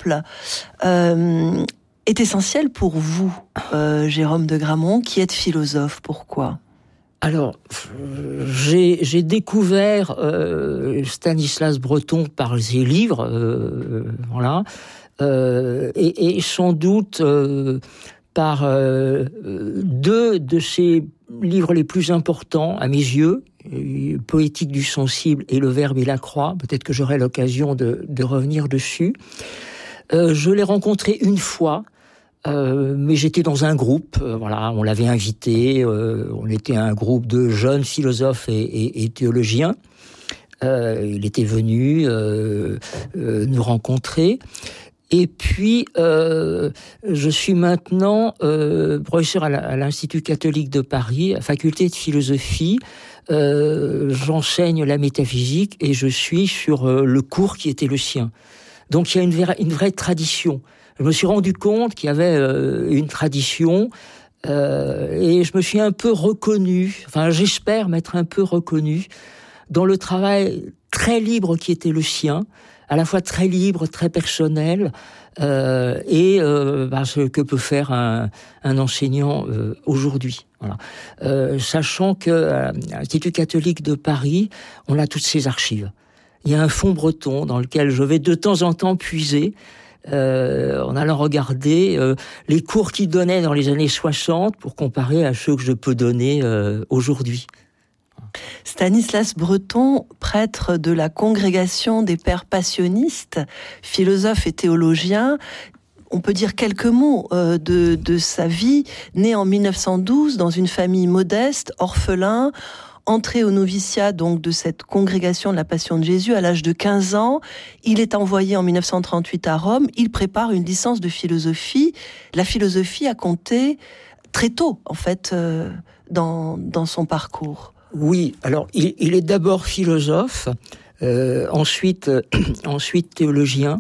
exemple, est essentiel pour vous, Jérôme de Gramont, qui êtes philosophe. Pourquoi ? Alors, j'ai découvert Stanislas Breton par ses livres, voilà, et sans doute par deux de ses livres les plus importants à mes yeux, Poétique du sensible et Le Verbe et la croix. Peut-être que j'aurai l'occasion de revenir dessus. Je l'ai rencontré une fois. Mais j'étais dans un groupe, voilà, on l'avait invité, on était un groupe de jeunes philosophes et théologiens. Il était venu nous rencontrer. Et puis, je suis maintenant professeur à l'Institut catholique de Paris, à la faculté de philosophie. J'enseigne la métaphysique et je suis sur le cours qui était le sien. Donc il y a une vraie tradition. Je me suis rendu compte qu'il y avait une tradition et je me suis un peu reconnu, enfin j'espère m'être un peu reconnu dans le travail très libre qui était le sien, à la fois très libre, très personnel, et ce que peut faire un enseignant aujourd'hui. Voilà. Sachant qu'à l'Institut catholique de Paris, on a toutes ces archives. Il y a un fonds breton dans lequel je vais de temps en temps puiser, en allant regarder les cours qu'il donnait dans les années 60 pour comparer à ceux que je peux donner aujourd'hui. Stanislas Breton, prêtre de la congrégation des Pères Passionistes, philosophe et théologien, on peut dire quelques mots de sa vie. Né en 1912 dans une famille modeste, orphelin, entré au noviciat donc de cette congrégation de la Passion de Jésus à l'âge de 15 ans. Il est envoyé en 1938 à Rome. Il prépare une licence de philosophie. La philosophie a compté très tôt, en fait, dans son parcours. Oui, alors il est d'abord philosophe, ensuite théologien.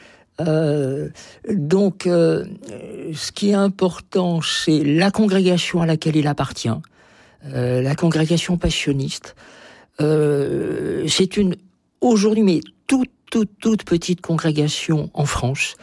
Donc, ce qui est important, c'est la congrégation à laquelle il appartient. La congrégation passionniste. C'est aujourd'hui, mais toute petite congrégation en France.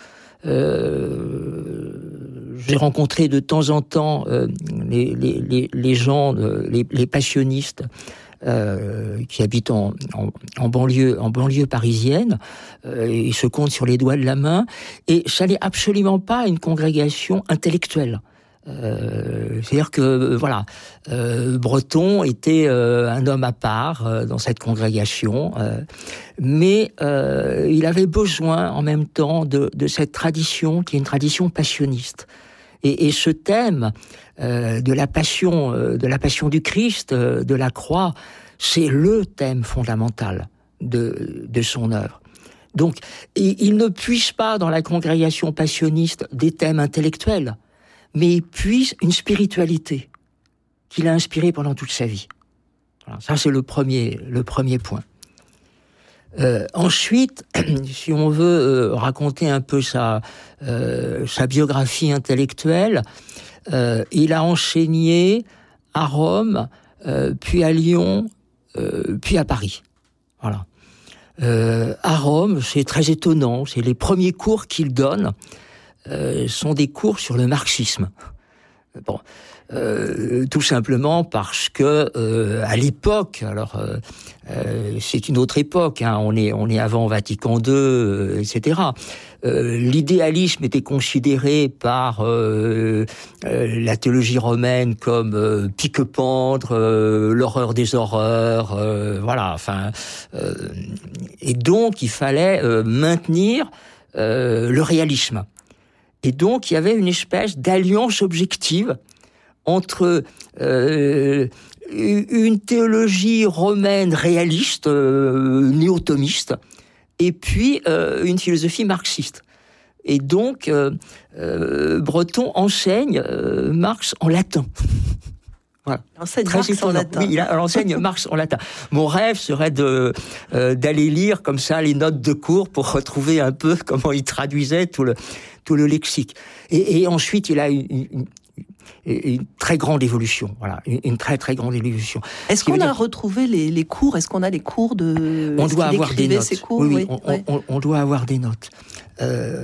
J'ai rencontré de temps en temps les gens, les passionnistes qui habitent en banlieue parisienne. Ils se comptent sur les doigts de la main. Et ça n'est absolument pas une congrégation intellectuelle. C'est-à-dire que Breton était un homme à part dans cette congrégation, mais il avait besoin en même temps de cette tradition qui est une tradition passionniste. Et ce thème de la passion du Christ, de la croix, c'est le thème fondamental de son œuvre. Donc, il ne puise pas dans la congrégation passionniste des thèmes intellectuels, mais il puise une spiritualité qu'il a inspirée pendant toute sa vie. Voilà, ça, c'est le premier point. Ensuite, si on veut raconter un peu sa biographie intellectuelle, il a enseigné à Rome, puis à Lyon, puis à Paris. Voilà. À Rome, c'est très étonnant, c'est les premiers cours qu'il donne sont des cours sur le marxisme. Bon, tout simplement parce que à l'époque, alors c'est une autre époque, hein, on est avant Vatican II, etc. L'idéalisme était considéré par la théologie romaine comme pique-pendre, l'horreur des horreurs, voilà. Enfin, et donc il fallait maintenir le réalisme. Et donc, il y avait une espèce d'alliance objective entre une théologie romaine réaliste, néo-thomiste, et puis une philosophie marxiste. Et donc, Breton enseigne Marx en latin. Voilà. Enseigne Marx en latin. Oui, il enseigne Marx en latin. Mon rêve serait d'aller lire comme ça les notes de cours pour retrouver un peu comment il traduisait tout le lexique. Et ensuite, il a une très grande évolution. Voilà, une très très grande évolution. Est-ce qu'on a retrouvé les cours ? Est-ce qu'on a les cours de... On doit avoir des notes. Ces cours, oui. On doit avoir des notes.